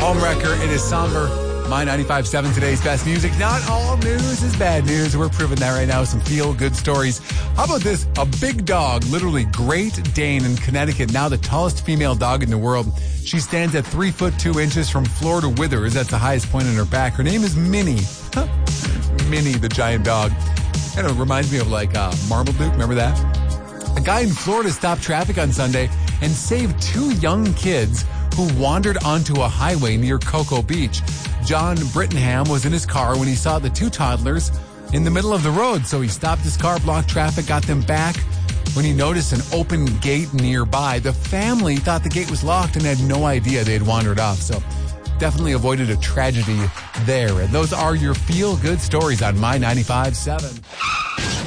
Homewrecker, it is somber. My 95.7, today's best music. Not all news is bad news. We're proving that right now. Some feel-good stories. How about this? A big dog, literally Great Dane in Connecticut, now the tallest female dog in the world. She stands at 3 foot 2 inches from floor to withers. That's the highest point in her back. Her name is Minnie. Minnie, the giant dog. Kind of reminds me of like Marmaduke. Remember that? A guy in Florida stopped traffic on Sunday and saved 2 young kids who wandered onto a highway near Cocoa Beach. John Brittenham was in his car when he saw the 2 toddlers in the middle of the road. So he stopped his car, blocked traffic, got them back. When he noticed an open gate nearby, the family thought the gate was locked and had no idea they had wandered off. So definitely avoided a tragedy there. And those are your feel-good stories on My 95.7.